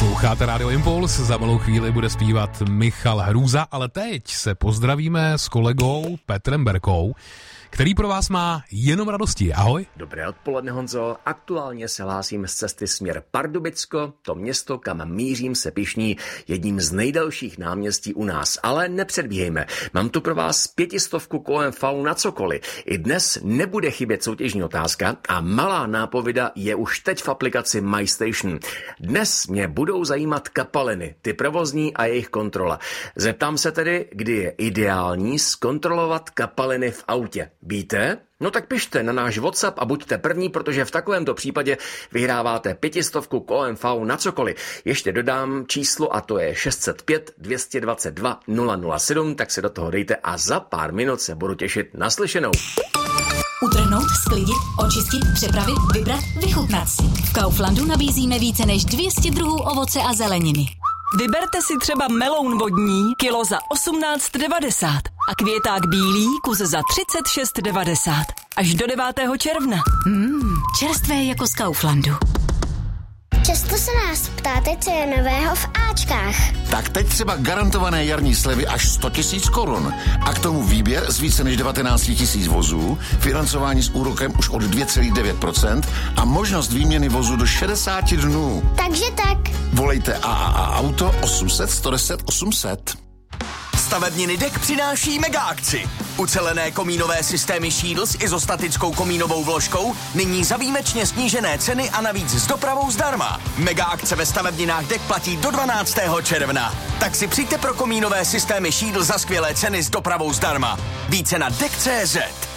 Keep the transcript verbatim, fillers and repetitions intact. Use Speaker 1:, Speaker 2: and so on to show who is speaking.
Speaker 1: Posloucháte Radio Impuls, za malou chvíli bude zpívat Michal Hrůza, ale teď se pozdravíme s kolegou Petrem Berkou, který pro vás má jenom radosti. Ahoj.
Speaker 2: Dobré odpoledne, Honzo. Aktuálně se hlásím z cesty směr Pardubicko, to město, kam mířím, se pyšní jedním z nejdelších náměstí u nás. Ale nepředbíhejme. Mám tu pro vás pětistovku K M V na cokoliv. I dnes nebude chybět soutěžní otázka a malá nápověda je už teď v aplikaci MyStation. Dnes mě budou zajímat kapaliny, ty provozní a jejich kontrola. Zeptám se tedy, kdy je ideální zkontrolovat kapaliny v autě. Víte? No tak pište na náš WhatsApp a buďte první, protože v takovémto případě vyhráváte pětistovku K M V na cokoliv. Ještě dodám číslo a to je šest set pět dvě stě dvacet dva nula nula sedm, tak se do toho dejte a za pár minut se budu těšit na slyšenou.
Speaker 3: Utrhnout, sklidit, očistit, připravit, vybrat, vychutnat si. V Kauflandu nabízíme více než dvě stě druhů ovoce a zeleniny.
Speaker 4: Vyberte si třeba meloun vodní kilo za osmnáct devadesát a květák bílý kus za třicet šest devadesát. Až do devátého června.
Speaker 3: Mmm, čerstvé jako z Kauflandu.
Speaker 5: Často se nás ptáte, co je nového v Ačkách.
Speaker 6: Tak teď třeba garantované jarní slevy až sto tisíc korun. A k tomu výběr z více než devatenáct tisíc vozů, financování s úrokem už od dvě celá devět procenta a možnost výměny vozu do šedesát dnů.
Speaker 5: Takže tak.
Speaker 6: Volejte A A A Auto osm set sto deset osm set.
Speaker 7: Stavebniny D E K přináší mega akci. Ucelené komínové systémy Shield s izostatickou komínovou vložkou nyní za výjimečně snížené ceny a navíc s dopravou zdarma. Mega akce ve stavebninách D E K platí do dvanáctého června. Tak si přijďte pro komínové systémy Shield za skvělé ceny s dopravou zdarma. Více na D E K tečka cé zet.